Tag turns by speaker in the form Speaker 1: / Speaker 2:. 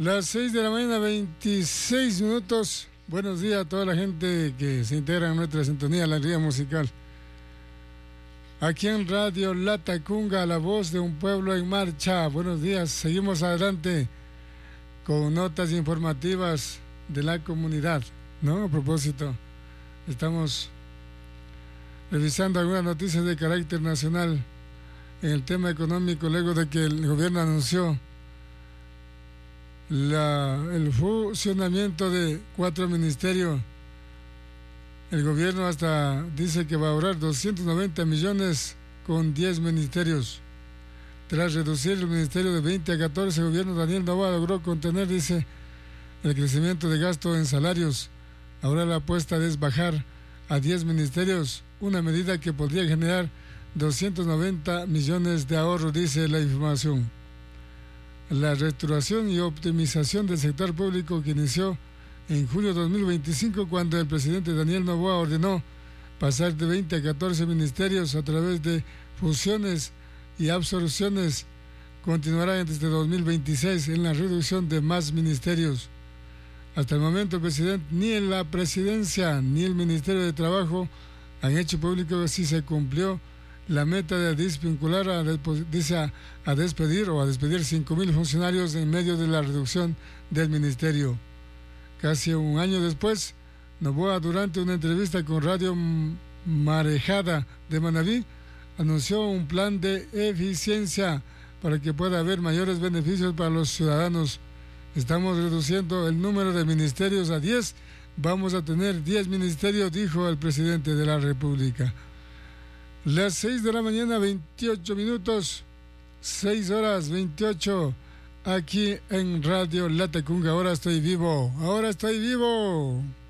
Speaker 1: Las 6 de la mañana, 26 minutos. Buenos días a toda la gente que se integra en nuestra sintonía, la guía musical. Aquí en Radio Latacunga, la voz de un pueblo en marcha. Buenos días, seguimos adelante con notas informativas de la comunidad, ¿no? A propósito, estamos revisando algunas noticias de carácter nacional en el tema económico, luego de que el gobierno anunció el fusionamiento de 4 ministerios. El gobierno hasta dice que va a ahorrar 290 millones con 10 ministerios. Tras reducir el ministerio de 20 a 14, el gobierno Daniel Noboa logró contener, dice, el crecimiento de gasto en salarios. Ahora la apuesta es bajar a 10 ministerios, una medida que podría generar 290 millones de ahorro, dice la información. La reestructuración y optimización del sector público que inició en julio de 2025, cuando el presidente Daniel Noboa ordenó pasar de 20 a 14 ministerios a través de fusiones y absorciones, continuará desde 2026 en la reducción de más ministerios. Hasta el momento, el presidente, ni en la presidencia ni el Ministerio de Trabajo han hecho público si se cumplió la meta de desvincular a despedir 5,000 funcionarios en medio de la reducción del ministerio. Casi un año después, Noboa, durante una entrevista con Radio Marejada de Manabí, anunció un plan de eficiencia para que pueda haber mayores beneficios para los ciudadanos. Estamos reduciendo el número de ministerios a 10. Vamos a tener 10 ministerios, dijo el presidente de la República. Las 6 de la mañana, 28 minutos, 6 horas 28, aquí en Radio Latacunga. Ahora estoy vivo.